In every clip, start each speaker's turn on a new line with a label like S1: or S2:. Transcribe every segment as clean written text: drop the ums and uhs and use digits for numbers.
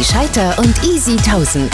S1: Scheiter und Easy 1000.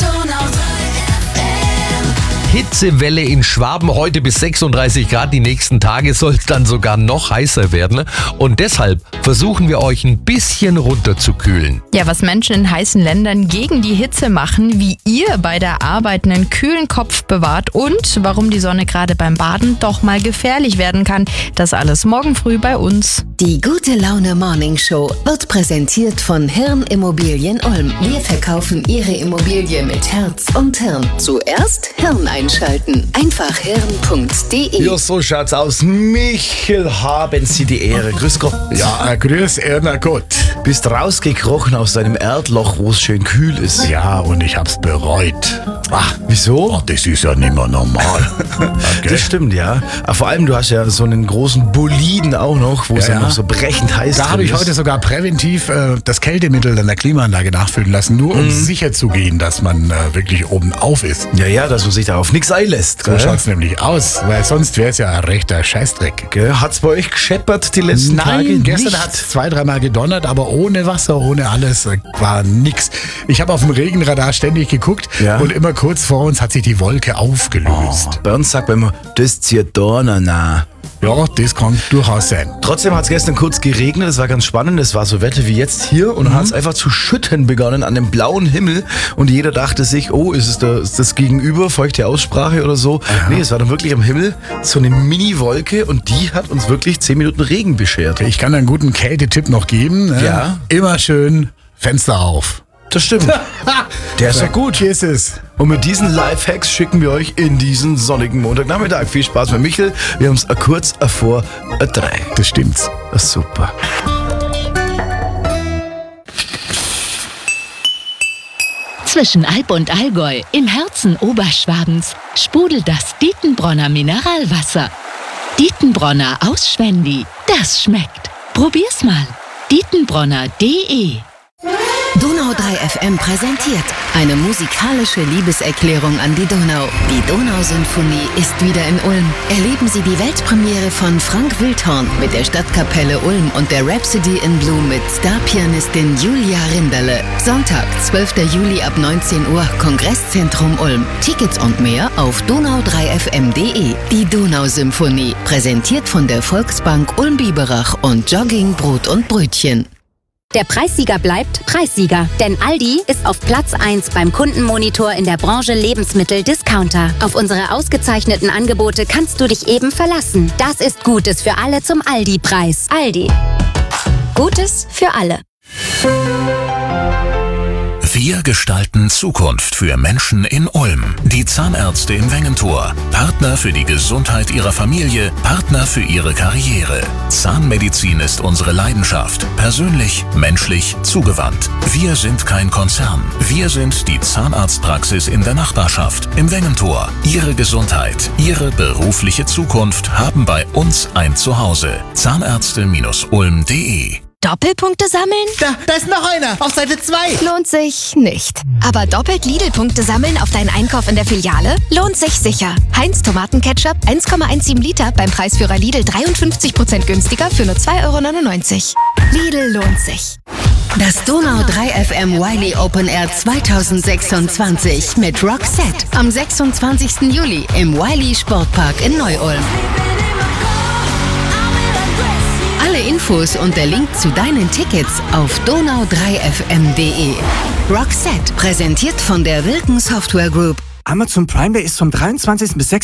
S2: Hitzewelle in Schwaben heute bis 36 Grad. Die nächsten Tage soll es dann sogar noch heißer werden. Und deshalb versuchen wir euch ein bisschen runterzukühlen.
S3: Ja, was Menschen in heißen Ländern gegen die Hitze machen, wie ihr bei der Arbeit einen kühlen Kopf bewahrt und warum die Sonne gerade beim Baden doch mal gefährlich werden kann. Das alles morgen früh bei uns.
S1: Die Gute Laune Morning Show wird präsentiert von Hirn Immobilien Ulm. Wir verkaufen Ihre Immobilie mit Herz und Hirn. Zuerst Hirn einschalten. Einfach hirn.de.
S4: Ja, so schaut's aus. Michel, haben Sie die Ehre. Grüß Gott.
S5: Ja, grüß Erna Gott.
S4: Bist rausgekrochen aus deinem Erdloch, wo es schön kühl ist.
S5: Ja, und ich hab's bereut.
S4: Ach, wieso?
S5: Oh, das ist ja nicht mehr normal. Okay.
S4: Das stimmt, ja. Aber vor allem, du hast ja so einen großen Boliden auch noch, wo es
S5: Ja,
S4: ja
S5: ja.
S4: noch so brechend heiß
S5: Da habe ich
S4: ist.
S5: heute sogar präventiv das Kältemittel an der Klimaanlage nachfüllen lassen, nur um sicher zu gehen, dass man wirklich oben auf ist.
S4: Ja, dass man sich da auf nichts einlässt.
S5: So
S4: gell?
S5: schaut's nämlich aus, weil sonst wäre es ja ein rechter Scheißdreck.
S4: Gell? Hat's bei euch gescheppert die letzten Tage?
S5: Nein, gestern
S4: Nicht?
S5: hat es 2-3 Mal gedonnert, aber ohne Wasser, ohne alles war nix. Ich habe auf dem Regenradar ständig geguckt
S4: Ja.
S5: und immer kurz vor uns hat sich die Wolke aufgelöst.
S4: Bei uns sagt man immer, das zieht Dorner.
S5: Ja, das kann durchaus sein.
S4: Trotzdem hat es gestern kurz geregnet, das war ganz spannend, es war so Wetter wie jetzt hier und dann hat es einfach zu schütten begonnen an dem blauen Himmel und jeder dachte sich, oh, ist das Gegenüber, feuchte Aussprache oder so? Nee, es war dann wirklich am Himmel so eine Mini-Wolke und die hat uns wirklich 10 Minuten Regen beschert.
S5: Ich kann einen guten Kältetipp noch geben. Ne?
S4: Ja.
S5: Immer schön Fenster auf.
S4: Das stimmt. Der ist ja gut.
S5: Hier ist es.
S4: Und mit diesen Lifehacks schicken wir euch in diesen sonnigen Montagnachmittag. Viel Spaß mit Michel. Wir haben es kurz vor 3.
S5: Das stimmt's.
S4: Super.
S6: Zwischen Alb und Allgäu, im Herzen Oberschwabens, sprudelt das Dietenbronner Mineralwasser. Dietenbronner aus Schwendi, das schmeckt. Probier's mal. Dietenbronner.de.
S1: Donau 3 FM präsentiert eine musikalische Liebeserklärung an die Donau. Die Donausymphonie ist wieder in Ulm. Erleben Sie die Weltpremiere von Frank Wildhorn mit der Stadtkapelle Ulm und der Rhapsody in Blue mit Starpianistin Julia Rinderle. Sonntag, 12. Juli ab 19 Uhr, Kongresszentrum Ulm. Tickets und mehr auf donau3fm.de. Die Donausymphonie, präsentiert von der Volksbank Ulm-Biberach und Jogging Brot und Brötchen.
S7: Der Preissieger bleibt Preissieger, denn Aldi ist auf Platz 1 beim Kundenmonitor in der Branche Lebensmittel-Discounter. Auf unsere ausgezeichneten Angebote kannst du dich eben verlassen. Das ist Gutes für alle zum Aldi-Preis. Aldi. Gutes für alle.
S8: Wir gestalten Zukunft für Menschen in Ulm. Die Zahnärzte im Wengentor. Partner für die Gesundheit ihrer Familie, Partner für ihre Karriere. Zahnmedizin ist unsere Leidenschaft. Persönlich, menschlich, zugewandt. Wir sind kein Konzern. Wir sind die Zahnarztpraxis in der Nachbarschaft, im Wengentor. Ihre Gesundheit, Ihre berufliche Zukunft haben bei uns ein Zuhause. Zahnärzte-ulm.de.
S9: Doppelpunkte sammeln?
S10: Da ist noch einer, auf Seite 2.
S9: Lohnt sich nicht. Aber doppelt Lidl-Punkte sammeln auf deinen Einkauf in der Filiale? Lohnt sich sicher. Heinz Tomatenketchup 1,17 Liter beim Preisführer Lidl 53% günstiger für nur 2,99 €. Lidl lohnt sich.
S1: Das Donau 3 FM Wiley Open Air 2026 mit Roxette am 26. Juli im Wiley Sportpark in Neu-Ulm. Alle Infos und der Link zu deinen Tickets auf donau3fm.de. Roxette, präsentiert von der Wilken Software Group.
S11: Amazon Prime Day ist vom 23. bis 6.